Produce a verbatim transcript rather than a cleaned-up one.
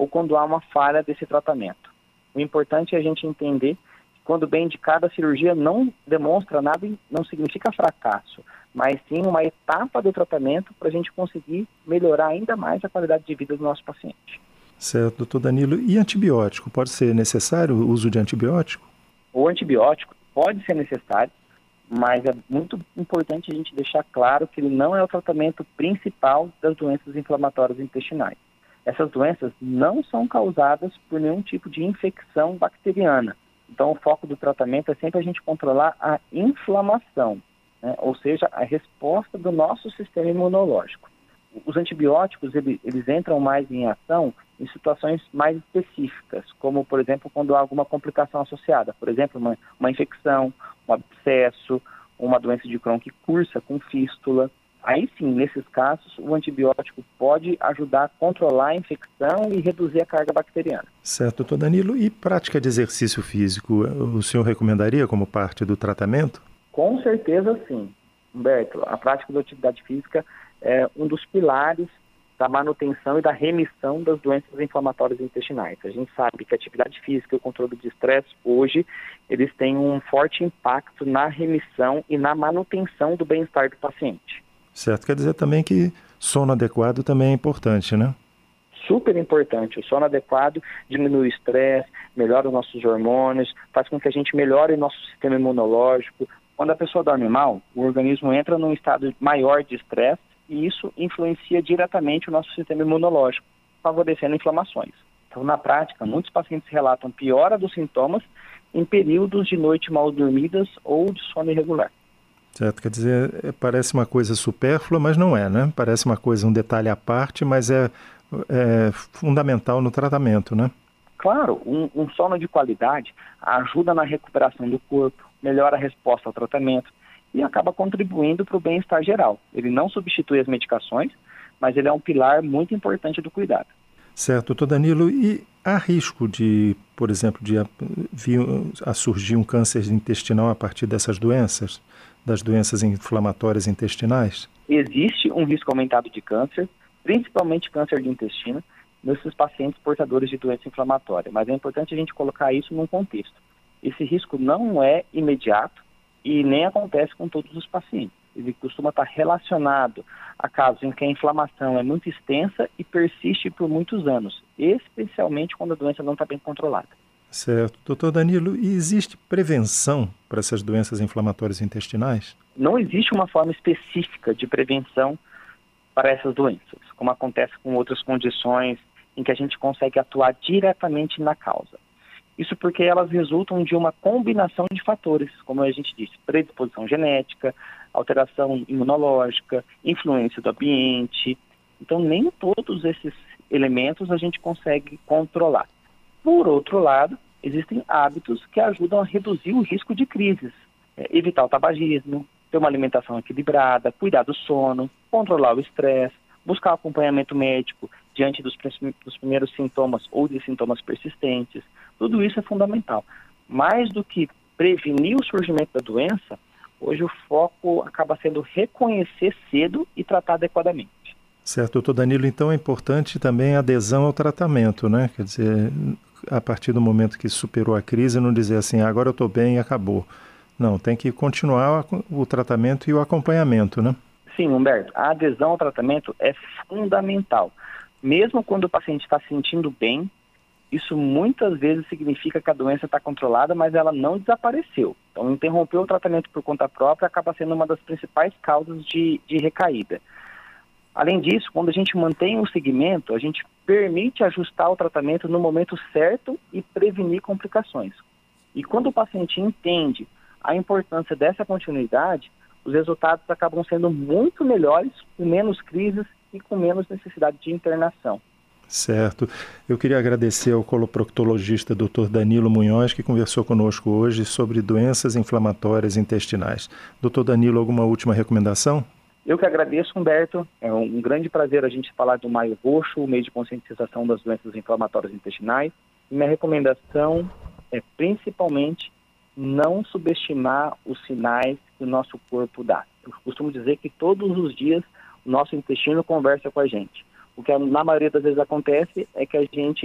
ou quando há uma falha desse tratamento. O importante é a gente entender que quando bem indicada a cirurgia não demonstra nada, não significa fracasso, mas sim uma etapa do tratamento para a gente conseguir melhorar ainda mais a qualidade de vida do nosso paciente. Certo, doutor Danilo. E antibiótico? Pode ser necessário o uso de antibiótico? O antibiótico pode ser necessário, mas é muito importante a gente deixar claro que ele não é o tratamento principal das doenças inflamatórias intestinais. Essas doenças não são causadas por nenhum tipo de infecção bacteriana. Então, o foco do tratamento é sempre a gente controlar a inflamação, né? Ou seja, a resposta do nosso sistema imunológico. Os antibióticos, eles, eles entram mais em ação em situações mais específicas, como, por exemplo, quando há alguma complicação associada. Por exemplo, uma, uma infecção, um abscesso, uma doença de Crohn que cursa com fístula. Aí sim, nesses casos, o antibiótico pode ajudar a controlar a infecção e reduzir a carga bacteriana. Certo, doutor Danilo. E prática de exercício físico, o senhor recomendaria como parte do tratamento? Com certeza sim, Humberto. A prática da atividade física é um dos pilares da manutenção e da remissão das doenças inflamatórias intestinais. A gente sabe que a atividade física e o controle de estresse, hoje, eles têm um forte impacto na remissão e na manutenção do bem-estar do paciente. Certo, quer dizer também que sono adequado também é importante, né? Super importante. O sono adequado diminui o estresse, melhora os nossos hormônios, faz com que a gente melhore nosso sistema imunológico. Quando a pessoa dorme mal, o organismo entra num estado maior de estresse e isso influencia diretamente o nosso sistema imunológico, favorecendo inflamações. Então, na prática, muitos pacientes relatam piora dos sintomas em períodos de noite mal dormidas ou de sono irregular. Certo, quer dizer, parece uma coisa supérflua, mas não é, né? Parece uma coisa, um detalhe à parte, mas é, é fundamental no tratamento, né? Claro, um, um sono de qualidade ajuda na recuperação do corpo, melhora a resposta ao tratamento e acaba contribuindo para o bem-estar geral. Ele não substitui as medicações, mas ele é um pilar muito importante do cuidado. Certo, doutor Danilo, e há risco de, por exemplo, de a, vir a surgir um câncer intestinal a partir dessas doenças, das doenças inflamatórias intestinais? Existe um risco aumentado de câncer, principalmente câncer de intestino, nesses pacientes portadores de doença inflamatória, mas é importante a gente colocar isso num contexto. Esse risco não é imediato e nem acontece com todos os pacientes. Ele costuma estar relacionado a casos em que a inflamação é muito extensa e persiste por muitos anos, especialmente quando a doença não está bem controlada. Certo. doutor Danilo, e existe prevenção para essas doenças inflamatórias intestinais? Não existe uma forma específica de prevenção para essas doenças, como acontece com outras condições em que a gente consegue atuar diretamente na causa. Isso porque elas resultam de uma combinação de fatores, como a gente disse, predisposição genética, alteração imunológica, influência do ambiente. Então, nem todos esses elementos a gente consegue controlar. Por outro lado, existem hábitos que ajudam a reduzir o risco de crises. É, evitar o tabagismo, ter uma alimentação equilibrada, cuidar do sono, controlar o estresse, buscar acompanhamento médico diante dos, dos primeiros sintomas ou de sintomas persistentes. Tudo isso é fundamental. Mais do que prevenir o surgimento da doença, hoje o foco acaba sendo reconhecer cedo e tratar adequadamente. Certo, doutor Danilo, então é importante também a adesão ao tratamento, né? Quer dizer, a partir do momento que superou a crise, não dizer assim, ah, agora eu estou bem e acabou. Não, tem que continuar o tratamento e o acompanhamento, né? Sim, Humberto, a adesão ao tratamento é fundamental. Mesmo quando o paciente está se sentindo bem, isso muitas vezes significa que a doença está controlada, mas ela não desapareceu. Então, interromper o tratamento por conta própria acaba sendo uma das principais causas de, de recaída. Além disso, quando a gente mantém o segmento, a gente permite ajustar o tratamento no momento certo e prevenir complicações. E quando o paciente entende a importância dessa continuidade, os resultados acabam sendo muito melhores, com menos crises e com menos necessidade de internação. Certo. Eu queria agradecer ao coloproctologista doutor Danilo Munhoz, que conversou conosco hoje sobre doenças inflamatórias intestinais. doutor Danilo, alguma última recomendação? Eu que agradeço, Humberto. É um grande prazer a gente falar do Maio Roxo, o mês de conscientização das doenças inflamatórias intestinais. E minha recomendação é principalmente não subestimar os sinais que o nosso corpo dá. Eu costumo dizer que todos os dias o nosso intestino conversa com a gente. O que na maioria das vezes acontece é que a gente